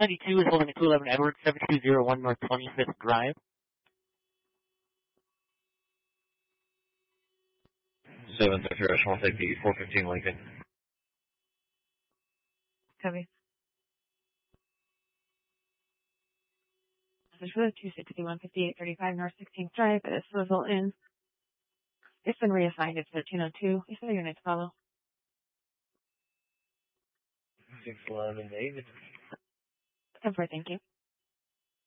692 is holding a 211 Edwards, 7201 North 25th Drive. 730, I just want to take the 415 Lincoln. Copy. Message for the 261 5835 North 16th Drive. This Louisville Inn. It's been reassigned. It's 1302. Is there unit to follow? 611 David. Confirm, thank you.